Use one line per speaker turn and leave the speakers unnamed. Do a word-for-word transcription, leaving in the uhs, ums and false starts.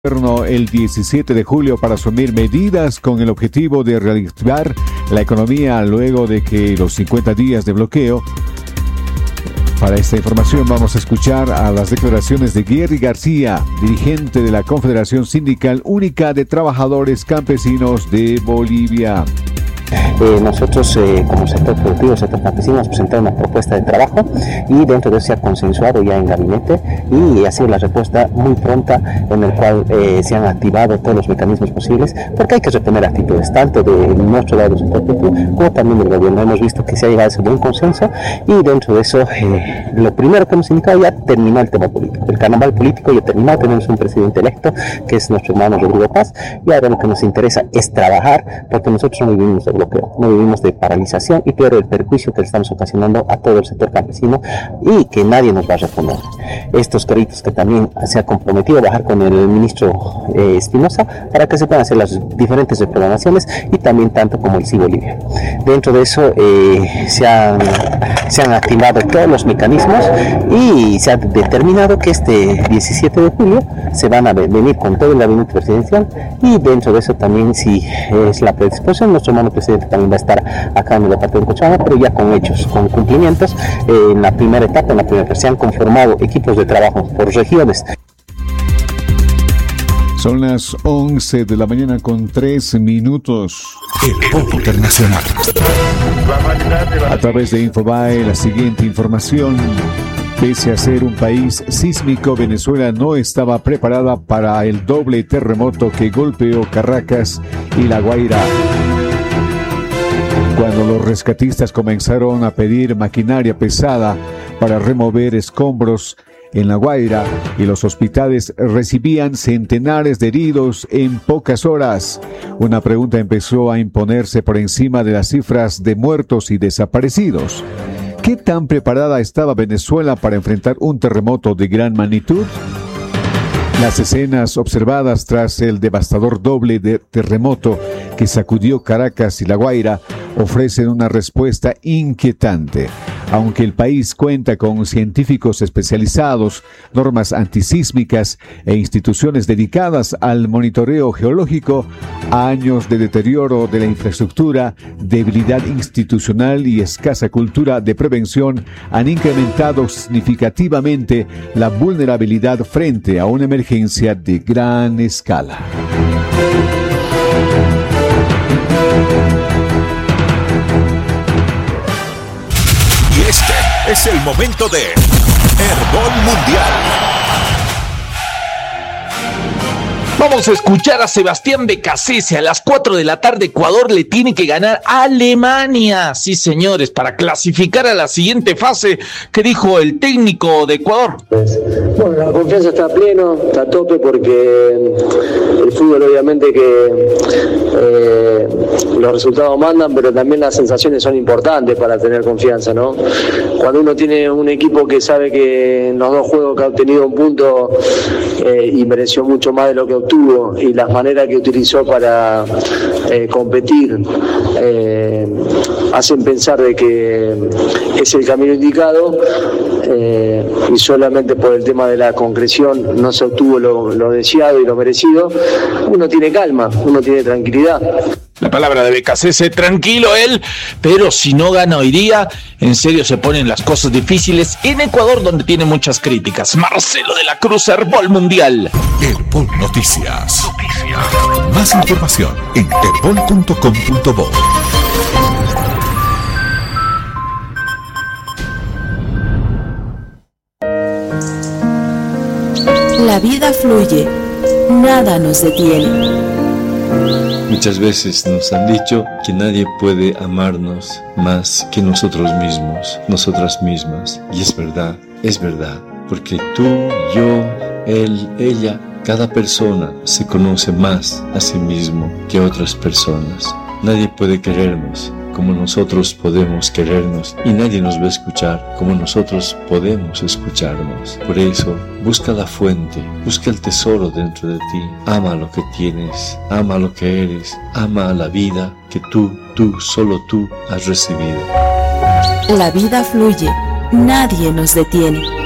el diecisiete de julio para asumir medidas con el objetivo de reactivar la economía luego de que los cincuenta días de bloqueo. Para esta información vamos a escuchar a las declaraciones de Guerry García, dirigente de la Confederación Sindical Única de Trabajadores Campesinos de Bolivia.
Eh, nosotros eh, como sector productivo, sector campesino, hemos presentado una propuesta de trabajo y dentro de eso se ha consensuado ya en gabinete y ha sido la respuesta muy pronta en el cual eh, se han activado todos los mecanismos posibles porque hay que reponer actitudes tanto de nuestro lado del sector productivo como también del gobierno. Hemos visto que se ha llegado a ese buen consenso y dentro de eso eh, lo primero que hemos indicado ya terminó el tema político, el carnaval político ya terminó, tenemos un presidente electo que es nuestro hermano Rodrigo Paz y ahora lo que nos interesa es trabajar porque nosotros no vivimos de bloqueo, no vivimos de paralización y peor el perjuicio que le estamos ocasionando a todo el sector campesino y que nadie nos va a responder. Estos créditos que también se ha comprometido a bajar con el ministro eh, Espinosa para que se puedan hacer las diferentes reprogramaciones y también tanto como el C I Bolivia. Dentro de eso eh, se, han, se han activado todos los mecanismos y se ha determinado que este diecisiete de julio se van a venir con todo el gabinete presidencial y dentro de eso también si es la predisposición, nuestro hermano presidente también va a estar acá en el departamento de Cochabamba, pero ya con hechos, con cumplimientos. Eh, en la primera etapa, en la primera se han conformado equipos de trabajo por regiones.
Son las once de la mañana con tres minutos.
El Pop Internacional.
A través de Infobae, la siguiente información. Pese a ser un país sísmico, Venezuela no estaba preparada para el doble terremoto que golpeó Caracas y La Guaira. Cuando los rescatistas comenzaron a pedir maquinaria pesada para remover escombros en La Guaira y los hospitales recibían centenares de heridos en pocas horas, una pregunta empezó a imponerse por encima de las cifras de muertos y desaparecidos. ¿Qué tan preparada estaba Venezuela para enfrentar un terremoto de gran magnitud? Las escenas observadas tras el devastador doble de terremoto que sacudió Caracas y La Guaira ofrecen una respuesta inquietante. Aunque el país cuenta con científicos especializados, normas antisísmicas e instituciones dedicadas al monitoreo geológico, años de deterioro de la infraestructura, debilidad institucional y escasa cultura de prevención han incrementado significativamente la vulnerabilidad frente a una emergencia de gran escala.
Y este es el momento de Herbol Mundial.
Vamos a escuchar a Sebastián Becasese. A las cuatro de la tarde Ecuador le tiene que ganar a Alemania. Sí, señores, para clasificar a la siguiente fase. ¿Qué dijo el técnico de Ecuador?
Bueno, la confianza está a pleno, está a tope porque el fútbol obviamente que eh, los resultados mandan, pero también las sensaciones son importantes para tener confianza, ¿no? Cuando uno tiene un equipo que sabe que en los dos juegos que ha obtenido un punto eh, y mereció mucho más de lo que obtuvo, y las maneras que utilizó para eh, competir eh, hacen pensar de que es el camino indicado eh, y solamente por el tema de la concreción no se obtuvo lo, lo deseado y lo merecido. Uno tiene calma, uno tiene tranquilidad.
La palabra de Becasese, tranquilo él, pero si no gana hoy día, en serio se ponen las cosas difíciles en Ecuador, donde tiene muchas críticas. Marcelo de la Cruz, Herbol Mundial.
Herbol Noticias. Noticias. Más información en herbol punto com punto bo.
La vida fluye, nada nos detiene.
Muchas veces nos han dicho que nadie puede amarnos más que nosotros mismos, nosotras mismas. Y es verdad, es verdad, porque tú, yo, él, ella, cada persona se conoce más a sí mismo que otras personas. Nadie puede querernos como nosotros podemos querernos y nadie nos va a escuchar como nosotros podemos escucharnos. Por eso, busca la fuente, busca el tesoro dentro de ti. Ama lo que tienes, ama lo que eres, ama a la vida que tú, tú, solo tú has recibido.
La vida fluye, nadie nos detiene.